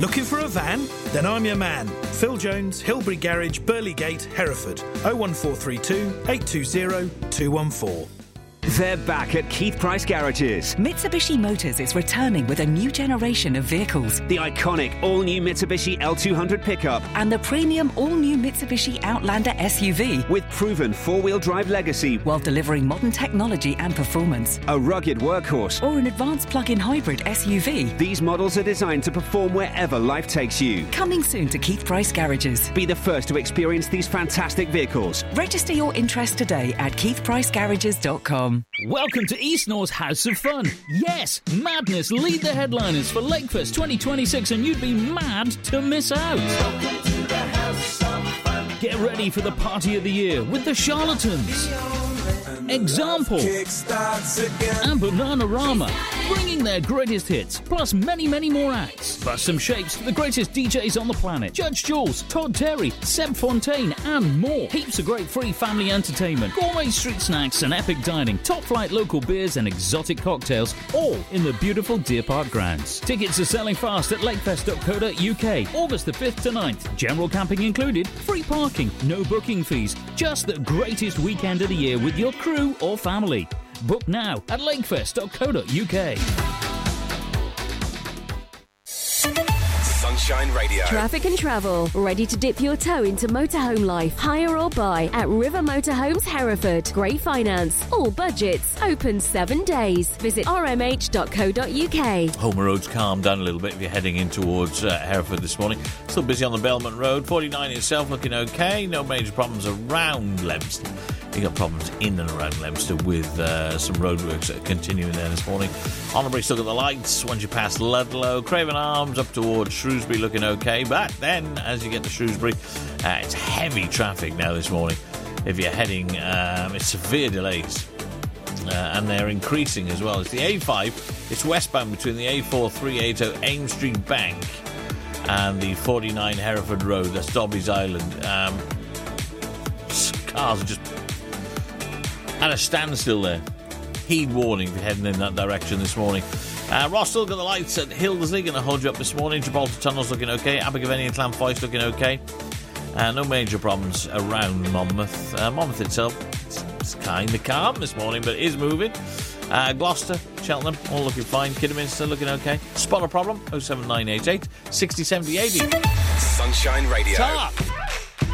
Looking for a van? Then I'm your man. Phil Jones, Hilbury Garage, Burley Gate, Hereford. 01432 820 214. They're back at Keith Price Garages. Mitsubishi Motors is returning with a new generation of vehicles. The iconic all-new Mitsubishi L200 pickup. And the premium all-new Mitsubishi Outlander SUV. With proven four-wheel drive legacy. While delivering modern technology and performance. A rugged workhorse. Or an advanced plug-in hybrid SUV. These models are designed to perform wherever life takes you. Coming soon to Keith Price Garages. Be the first to experience these fantastic vehicles. Register your interest today at keithpricegarages.com. Welcome to East North's House of Fun. Yes, Madness lead the headliners for Lakefest 2026 and you'd be mad to miss out. Welcome to the House of Fun. Get ready for the party of the year with the Charlatans, Example, and Bananarama, bringing their greatest hits, plus many, many more acts. Plus some shapes, the greatest DJs on the planet, Judge Jules, Todd Terry, Seb Fontaine, and more. Heaps of great free family entertainment, gourmet street snacks and epic dining, top flight local beers and exotic cocktails, all in the beautiful Deer Park grounds. Tickets are selling fast at lakefest.co.uk, August the 5th to 9th. General camping included, free parking, no booking fees. Just the greatest weekend of the year with your crew or family. Book now at lakefest.co.uk. Sunshine Radio. Traffic and travel. Ready to dip your toe into motorhome life? Hire or buy at River Motorhomes Hereford. Great finance. All budgets. Open 7 days. Visit rmh.co.uk. Homer Road's calmed down a little bit if you're heading in towards Hereford this morning. Still busy on the Belmont Road. 49 itself looking okay. No major problems around Leominster. You got problems in and around Leominster with some roadworks that are continuing there this morning. Honorbury still got the lights once you pass Ludlow. Craven Arms up towards Shrewsbury looking okay. But then, as you get to Shrewsbury, it's heavy traffic now this morning. If you're heading, it's severe delays. And they're increasing as well. It's the A5. It's westbound between the A4 380 Ames Street Bank and the 49 Hereford Road. That's Dobbies Island. Cars are just at a standstill there. Heed warning if you're heading in that direction this morning. Ross still got the lights at Hildersley, going to hold you up this morning. Gibraltar Tunnel's looking okay. Abergavenny and Llanffoes looking okay. No major problems around Monmouth. Monmouth itself, it's kind of calm this morning, but it is moving. Gloucester, Cheltenham, all looking fine. Kidderminster looking okay. Spot a problem, 07988 60 70 80. Sunshine Radio. Talk.